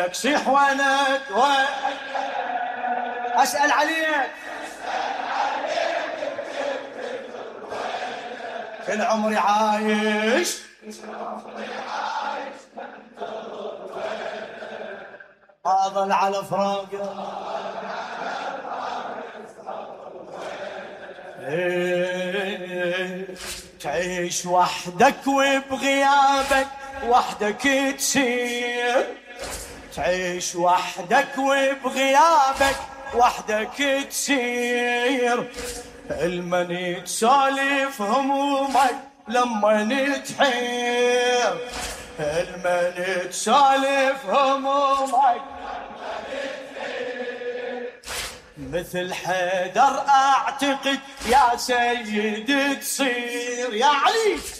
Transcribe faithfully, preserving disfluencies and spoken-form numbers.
ولك صيح ولد ولد. أسأل عليك كل عمري عايش أظل على فراقه تعيش وحدك وبغيابك وحدك تسير، تعيش وحدك وبغيابك وحدك تسير، المن تسولف همومك لما تحير، المن تسولف همومك مثل حيدر اعتقد يا سيد تصير يا علي.